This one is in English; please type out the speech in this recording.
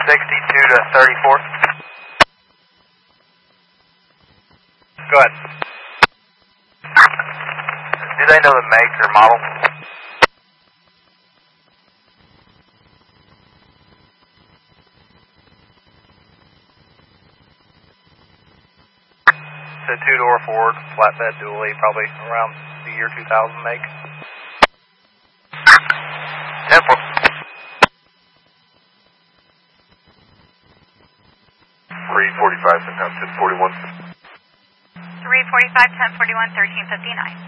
to 34. Go ahead. Do they know the make or model? It's a two-door Ford, flatbed dually, probably around the year 2000 make. 10-4. 345, sometimes 1041. 345, 1041, 1359.